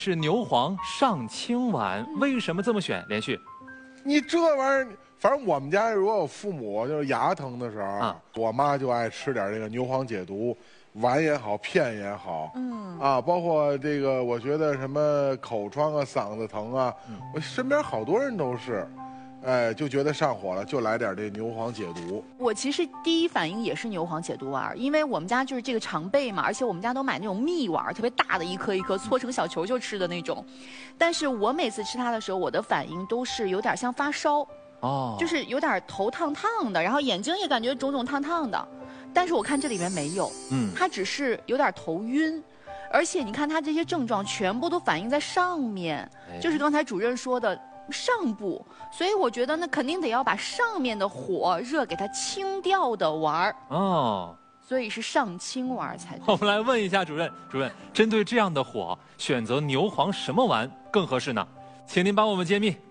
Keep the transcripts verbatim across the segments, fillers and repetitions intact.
是牛黄上清丸，为什么这么选？连续， 你这玩意儿，反正我们家如果有父母就是牙疼的时候，啊、我妈就爱吃点这个牛黄解毒，丸也好，片也好，嗯啊，包括这个，我觉得什么口疮啊、嗓子疼啊，嗯、我身边好多人都是。哎，就觉得上火了，就来点这牛黄解毒。 我其实第一反应也是牛黄解毒丸，因为我们家就是这个常备嘛，而且我们家都买那种蜜丸，特别大的一颗一颗，搓成小球球吃的那种。但是我每次吃它的时候，我的反应都是有点像发烧，哦，就是有点头烫烫的，然后眼睛也感觉肿肿烫烫的。但是我看这里面没有，嗯，它只是有点头晕。而且你看它这些症状全部都反映在上面，就是刚才主任说的。上部，所以我觉得那肯定得要把上面的火热给它清掉的丸儿哦，所以是上清丸才对。 我们来问一下主任，主任针对这样的火，选择牛黄什么丸更合适呢？请您帮我们揭秘。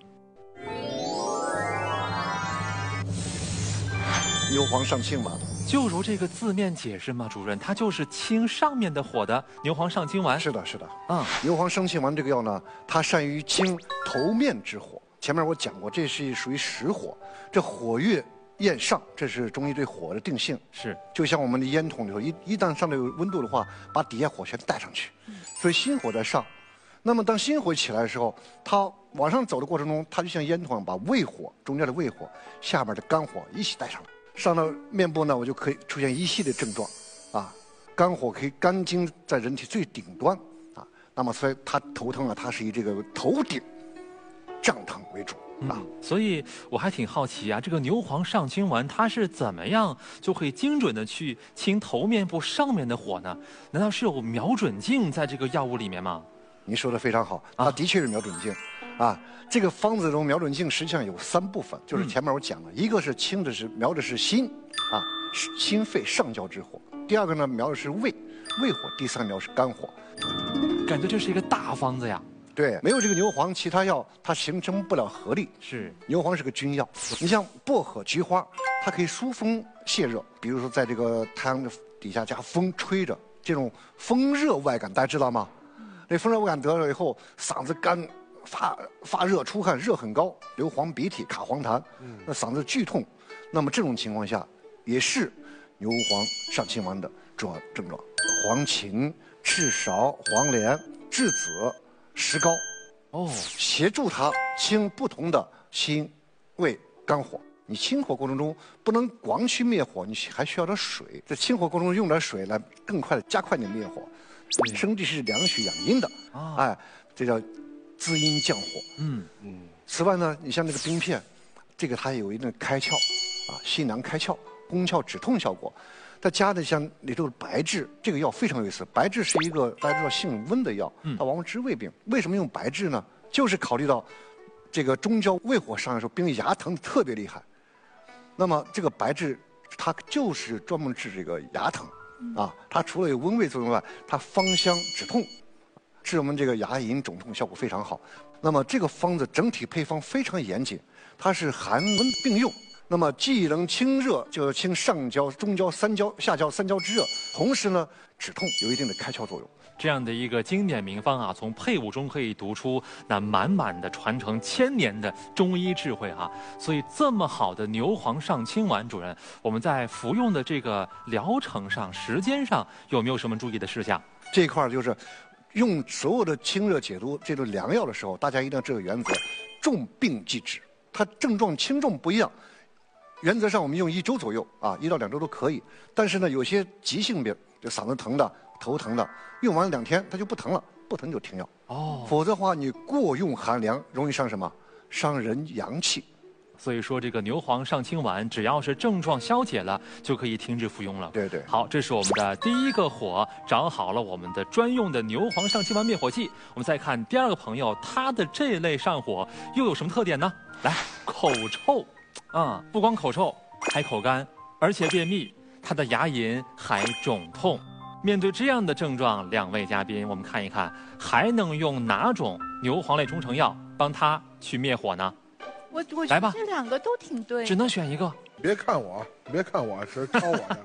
牛黄上清丸， 就如这个字面解释嘛，主任，它就是清上面的火的牛黄上清丸。 是的，是的，啊、嗯，牛黄上清丸这个药呢，它善于清头面之火。前面我讲过，这是属于实火，这火越焰上，这是中医对火的定性。 是， 就像我们的烟筒里头，一一旦上头有温度的话，把底下火全带上去，嗯、所以心火在上。那么当心火起来的时候，它往上走的过程中，它就像烟筒一样，把胃火中间的胃火，下面的肝火一起带上来。上到面部呢，我就可以出现一系列症状，啊，肝火可以肝经在人体最顶端，啊，那么所以它头疼啊，它是以这个头顶胀疼为主啊、嗯。 所以我还挺好奇啊，这个牛黄上清丸它是怎么样就可以精准的去清头面部上面的火呢？难道是有瞄准镜在这个药物里面吗？ 您说的非常好，它的确是瞄准镜，啊，啊这个方子中瞄准镜实际上有三部分，就是前面我讲了，嗯、一个是清的是瞄的是心，啊，心肺上焦之火；第二个呢瞄的是胃，胃火；第三个瞄的是肝火。 感觉这是一个大方子呀。 对，没有这个牛黄，其他药它形成不了合力。 是， 牛黄是个君药。你像薄荷、菊花，它可以疏风泄热，比如说在这个太阳的底下加风吹着，这种风热外感，大家知道吗？这风热外感得了以后，嗓子干、发发热、出汗、热很高，流黄鼻涕、卡黄痰，那嗓子剧痛。那么这种情况下，也是牛黄上清丸的主要症状。黄芩、赤芍、黄连、栀子、石膏，哦，协助它清不同的心、胃、肝火。你清火过程中不能光去灭火，你还需要点水。在清火过程中用点水来更快的加快你灭火。生地是养血养阴的，啊、哎，这叫滋阴降火。嗯嗯。此外呢，你像这个冰片，这个它有一定开窍，啊，细囊开窍，攻窍止痛效果。再加的像里头的白芷，这个药非常有意思。白芷是一个大家知道性温的药，它往往治胃病。为什么用白芷呢？就是考虑到这个中焦胃火上来的时候，病人牙疼特别厉害。那么这个白芷，它就是专门治这个牙疼。啊，它除了有温胃作用外，它芳香止痛，治我们这个牙龈肿痛效果非常好。那么这个方子整体配方非常严谨，它是寒温并用。那么既能清热，就是清上焦、中焦、三焦、下焦三焦之热，同时呢止痛，有一定的开窍作用。 这样的一个经典名方啊，从配伍中可以读出那满满的传承千年的中医智慧啊。所以这么好的牛黄上清丸，主任，我们在服用的这个疗程上、时间上有没有什么注意的事项？ 这一块就是用所有的清热解毒这种良药的时候，大家一定要这个原则：重病忌止。它症状轻重不一样。原则上我们用一周左右啊，一到两周都可以。但是呢，有些急性病，就嗓子疼的、头疼的，用完两天它就不疼了，不疼就停药。哦，否则的话，你过用寒凉，容易伤什么？伤人阳气。 所以说，这个牛黄上清丸，只要是症状消解了，就可以停止服用了。 对对。 好，这是我们的第一个火，找好了我们的专用的牛黄上清丸灭火剂。我们再看第二个朋友，他的这类上火又有什么特点呢？来，口臭。啊、嗯，不光口臭，还口干，而且便秘，他的牙龈还肿痛。面对这样的症状，两位嘉宾，我们看一看还能用哪种牛黄类中成药帮他去灭火呢？ 我我觉得这两个都挺对， 只能选一个。 别看我，别看我是抄我的。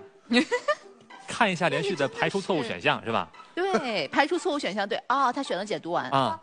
看一下连续的排除错误选项是吧？ 对，排除错误选项对啊、哦，他选了解毒丸啊。